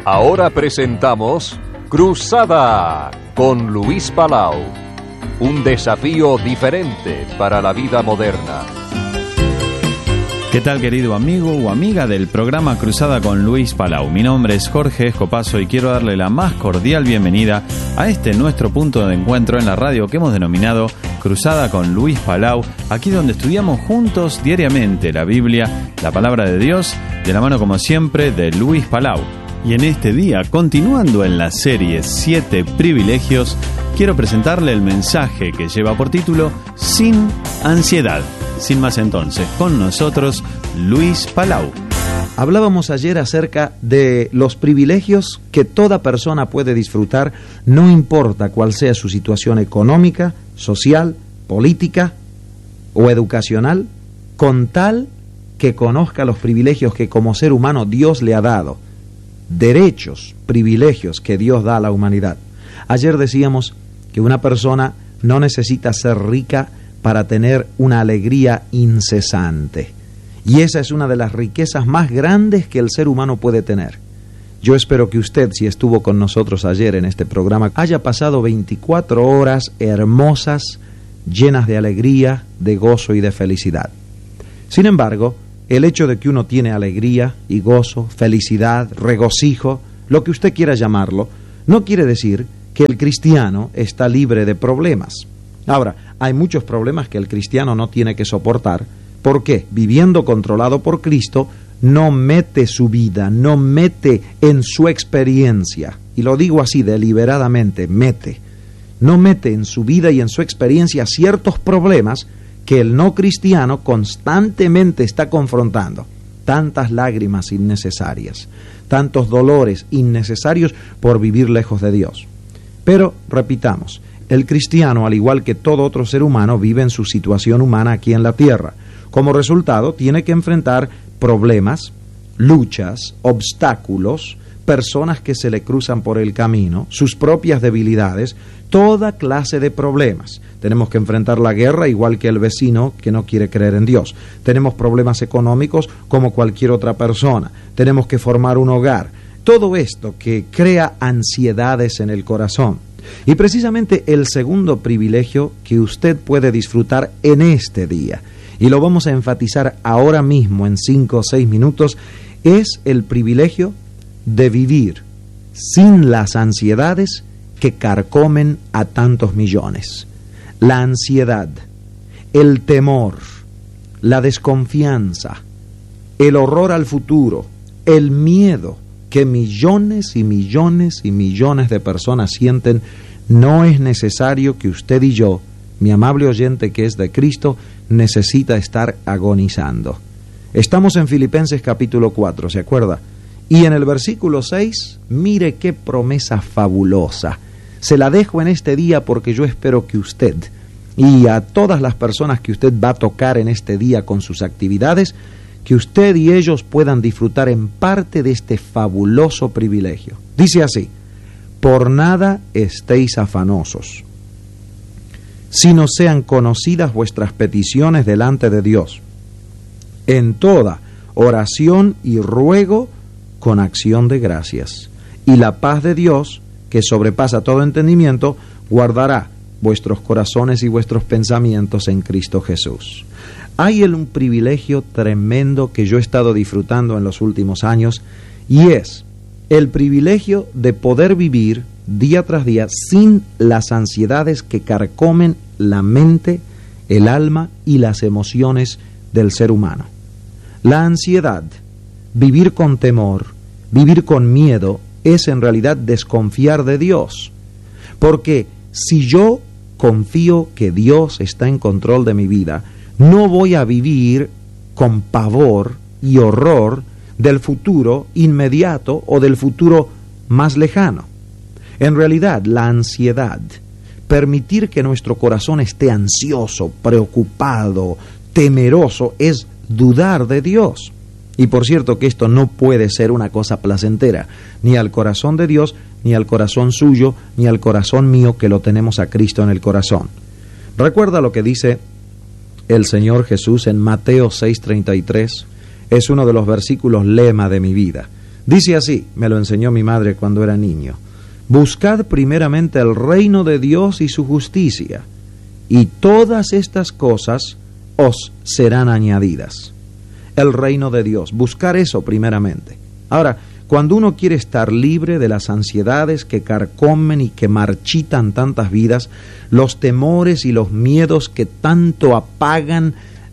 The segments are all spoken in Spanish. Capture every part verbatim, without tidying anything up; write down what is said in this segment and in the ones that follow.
Ahora presentamos Cruzada con Luis Palau. Un desafío diferente para la vida moderna. ¿Qué tal, querido amigo o amiga del programa Cruzada con Luis Palau? Mi nombre es Jorge Escopazo y quiero darle la más cordial bienvenida a este nuestro punto de encuentro en la radio que hemos denominado Cruzada con Luis Palau, aquí donde estudiamos juntos diariamente la Biblia, la Palabra de Dios, de la mano como siempre de Luis Palau. Y en este día, continuando en la serie Siete Privilegios, quiero presentarle el mensaje que lleva por título Sin Ansiedad. Sin más entonces, con nosotros Luis Palau. Hablábamos ayer acerca de los privilegios que toda persona puede disfrutar, no importa cuál sea su situación económica, social, política o educacional, con tal que conozca los privilegios que como ser humano Dios le ha dado. Derechos, privilegios que Dios da a la humanidad. Ayer decíamos que una persona no necesita ser rica para tener una alegría incesante. Y esa es una de las riquezas más grandes que el ser humano puede tener. Yo espero que usted, si estuvo con nosotros ayer en este programa, haya pasado veinticuatro horas hermosas, llenas de alegría, de gozo y de felicidad. Sin embargo, el hecho de que uno tiene alegría y gozo, felicidad, regocijo, lo que usted quiera llamarlo, no quiere decir que el cristiano está libre de problemas. Ahora, hay muchos problemas que el cristiano no tiene que soportar, porque viviendo controlado por Cristo, no mete su vida, no mete en su experiencia, y lo digo así deliberadamente, mete, no mete en su vida y en su experiencia ciertos problemas que el no cristiano constantemente está confrontando. Tantas lágrimas innecesarias, tantos dolores innecesarios por vivir lejos de Dios. Pero, repitamos, el cristiano, al igual que todo otro ser humano, vive en su situación humana aquí en la tierra. Como resultado, tiene que enfrentar problemas, luchas, obstáculos, personas que se le cruzan por el camino, sus propias debilidades, toda clase de problemas. Tenemos que enfrentar la guerra igual que el vecino que no quiere creer en Dios. Tenemos problemas económicos como cualquier otra persona. Tenemos que formar un hogar. Todo esto que crea ansiedades en el corazón. Y precisamente el segundo privilegio que usted puede disfrutar en este día, y lo vamos a enfatizar ahora mismo en cinco o seis minutos, es el privilegio de vivir sin las ansiedades que carcomen a tantos millones. La ansiedad, el temor, la desconfianza, el horror al futuro, el miedo que millones y millones y millones de personas sienten, no es necesario que usted y yo, mi amable oyente que es de Cristo, necesita estar agonizando. Estamos en Filipenses capítulo cuatro, ¿se acuerda? Y en el versículo seis, mire qué promesa fabulosa. Se la dejo en este día porque yo espero que usted y a todas las personas que usted va a tocar en este día con sus actividades, que usted y ellos puedan disfrutar en parte de este fabuloso privilegio. Dice así: por nada estéis afanosos, sino sean conocidas vuestras peticiones delante de Dios, en toda oración y ruego con acción de gracias. Y la paz de Dios, que sobrepasa todo entendimiento, guardará vuestros corazones y vuestros pensamientos en Cristo Jesús. Hay un privilegio tremendo que yo he estado disfrutando en los últimos años, y es el privilegio de poder vivir día tras día sin las ansiedades que carcomen la mente, el alma y las emociones del ser humano. La ansiedad, vivir con temor, vivir con miedo, es en realidad desconfiar de Dios. Porque si yo confío que Dios está en control de mi vida, no voy a vivir con pavor y horror del futuro inmediato o del futuro más lejano. En realidad, la ansiedad, permitir que nuestro corazón esté ansioso, preocupado, temeroso, es dudar de Dios. Y por cierto que esto no puede ser una cosa placentera, ni al corazón de Dios, ni al corazón suyo, ni al corazón mío que lo tenemos a Cristo en el corazón. Recuerda lo que dice el Señor Jesús en Mateo seis treinta y tres, es uno de los versículos lema de mi vida. Dice así, me lo enseñó mi madre cuando era niño: buscad primeramente el reino de Dios y su justicia, y todas estas cosas os serán añadidas. El reino de Dios, buscar eso primeramente. Ahora, cuando uno quiere estar libre de las ansiedades que carcomen y que marchitan tantas vidas, los temores y los miedos que tanto apagan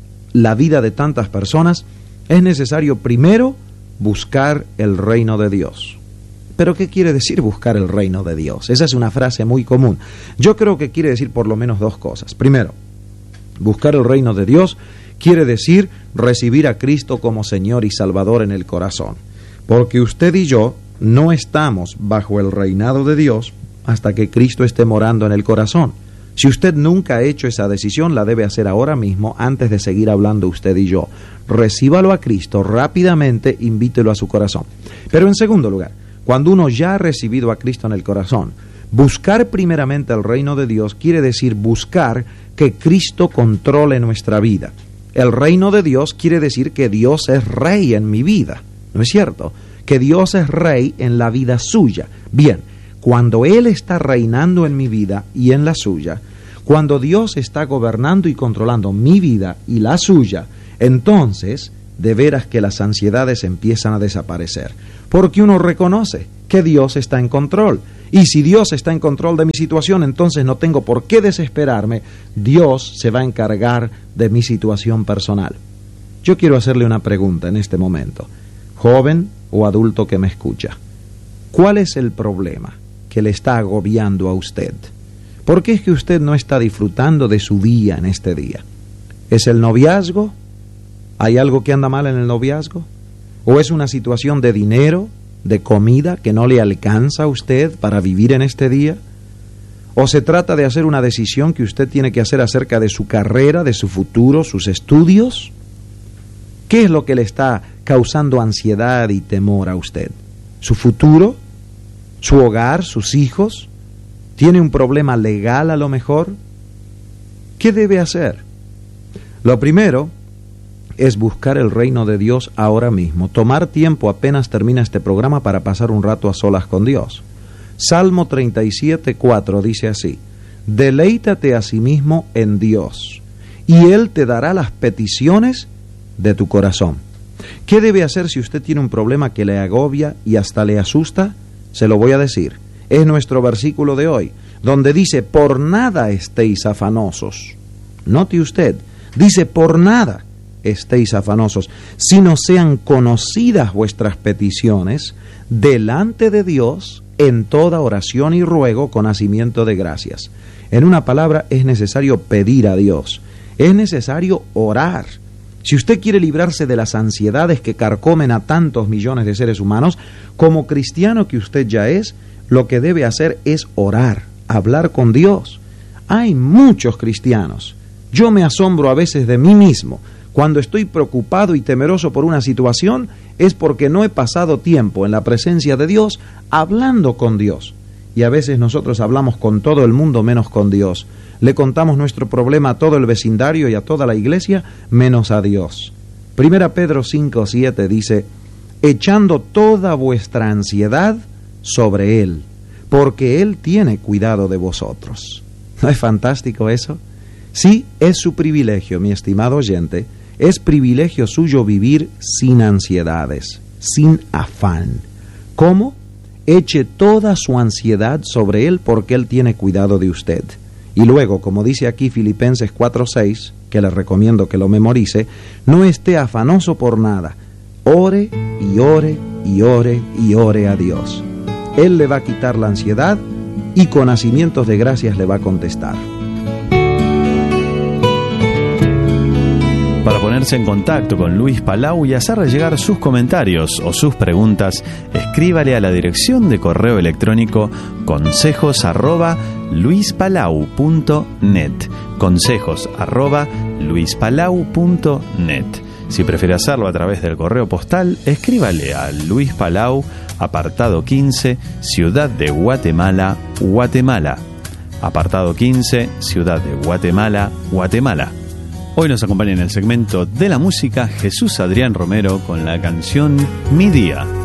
la vida de tantas personas, es necesario primero buscar el reino de Dios. ¿Pero qué quiere decir buscar el reino de Dios? Esa es una frase muy común. Yo creo que quiere decir por lo menos dos cosas. Primero, buscar el reino de Dios quiere decir recibir a Cristo como Señor y Salvador en el corazón. Porque usted y yo no estamos bajo el reinado de Dios hasta que Cristo esté morando en el corazón. Si usted nunca ha hecho esa decisión, la debe hacer ahora mismo, antes de seguir hablando usted y yo. Recíbalo a Cristo rápidamente, invítelo a su corazón. Pero en segundo lugar, cuando uno ya ha recibido a Cristo en el corazón, buscar primeramente el reino de Dios quiere decir buscar que Cristo controle nuestra vida. El reino de Dios quiere decir que Dios es rey en mi vida. ¿No es cierto? Que Dios es rey en la vida suya. Bien, cuando Él está reinando en mi vida y en la suya, cuando Dios está gobernando y controlando mi vida y la suya, entonces, de veras que las ansiedades empiezan a desaparecer. Porque uno reconoce que Dios está en control. Y si Dios está en control de mi situación, entonces no tengo por qué desesperarme. Dios se va a encargar de mi situación personal. Yo quiero hacerle una pregunta en este momento. Joven o adulto que me escucha, ¿cuál es el problema que le está agobiando a usted? ¿Por qué es que usted no está disfrutando de su día en este día? ¿Es el noviazgo? ¿Hay algo que anda mal en el noviazgo? ¿O es una situación de dinero, de comida que no le alcanza a usted para vivir en este día? ¿O se trata de hacer una decisión que usted tiene que hacer acerca de su carrera, de su futuro, sus estudios? ¿Qué es lo que le está causando ansiedad y temor a usted? ¿Su futuro? ¿Su hogar? ¿Sus hijos? ¿Tiene un problema legal a lo mejor? ¿Qué debe hacer? Lo primero es buscar el reino de Dios ahora mismo. Tomar tiempo apenas termina este programa para pasar un rato a solas con Dios. Salmo treinta y siete, cuatro dice así: deleítate a sí mismo en Dios, y Él te dará las peticiones de tu corazón. ¿Qué debe hacer si usted tiene un problema que le agobia y hasta le asusta? Se lo voy a decir. Es nuestro versículo de hoy, donde dice: por nada estéis afanosos. Note usted, dice: por nada estéis afanosos, sino sean conocidas vuestras peticiones delante de Dios en toda oración y ruego con hacimiento de gracias. En una palabra, es necesario pedir a Dios, es necesario orar. Si usted quiere librarse de las ansiedades que carcomen a tantos millones de seres humanos, como cristiano que usted ya es, lo que debe hacer es orar, hablar con Dios. Hay muchos cristianos. Yo me asombro a veces de mí mismo. Cuando estoy preocupado y temeroso por una situación, es porque no he pasado tiempo en la presencia de Dios hablando con Dios. Y a veces nosotros hablamos con todo el mundo menos con Dios. Le contamos nuestro problema a todo el vecindario y a toda la iglesia, menos a Dios. Primera Pedro cinco, siete dice: echando toda vuestra ansiedad sobre Él, porque Él tiene cuidado de vosotros. ¿No es fantástico eso? Sí, es su privilegio, mi estimado oyente. Es privilegio suyo vivir sin ansiedades, sin afán. ¿Cómo? Eche toda su ansiedad sobre Él porque Él tiene cuidado de usted. Y luego, como dice aquí Filipenses cuatro seis, que le recomiendo que lo memorice, no esté afanoso por nada. Ore y ore y ore y ore a Dios. Él le va a quitar la ansiedad y con hacimientos de gracias le va a contestar. Para ponerse en contacto con Luis Palau y hacerle llegar sus comentarios o sus preguntas, escríbale a la dirección de correo electrónico consejos arroba luispalau punto net. Consejos arroba luispalau punto net. Si prefiere hacerlo a través del correo postal, escríbale a Luis Palau, apartado quince, Ciudad de Guatemala, Guatemala. Apartado quince, Ciudad de Guatemala, Guatemala. Hoy nos acompaña en el segmento de la música Jesús Adrián Romero con la canción Mi Día.